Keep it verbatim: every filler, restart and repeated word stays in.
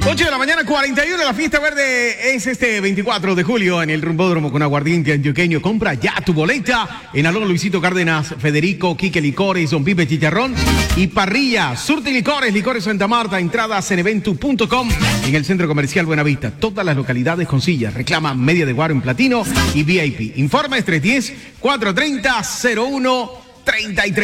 ocho de la mañana, cuarenta y uno. La fiesta verde es este veinticuatro de julio en el Rumbódromo con Aguardiente Antioqueño. Compra ya tu boleta en Alón Luisito Cárdenas, Federico, Quique Licores, Don Pipe Chicharrón y Parrilla. Surti Licores, Licores Santa Marta. Entradas en eventu punto com en el Centro Comercial Buenavista. Todas las localidades con sillas. Reclama media de guaro en platino y V I P. Informes tres uno cero, cuatro tres cero, cero uno tres tres.